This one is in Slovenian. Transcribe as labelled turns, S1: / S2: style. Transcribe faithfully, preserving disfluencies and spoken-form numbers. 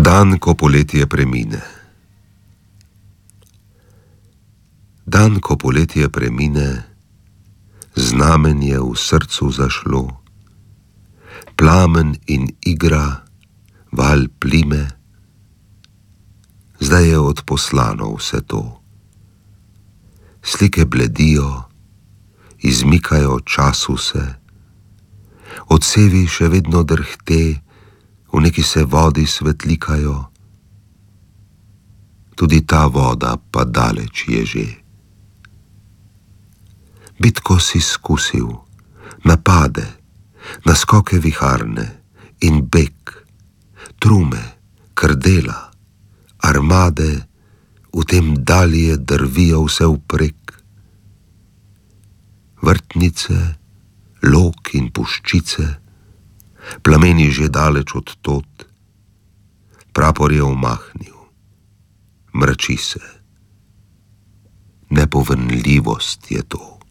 S1: Dan, ko poletje premine. Dan, ko poletje premine, znamenje v srcu zašlo, plamen in igra, val plime, zdaj je odposlano vse to. Slike bledijo, izmikajo času se, odsevi še vedno drhte, v neki se vodi svetlikajo, tudi ta voda pa daleč je že. Bitko si skusil, napade, naskoke viharne in beg, trume, krdela, armade, v tem dalje drvijo vse vprek. Vrtnice, lok in puščice, plameni že daleč od tod, prapor je omahnil, mrači se. Nepovrnljivost je to.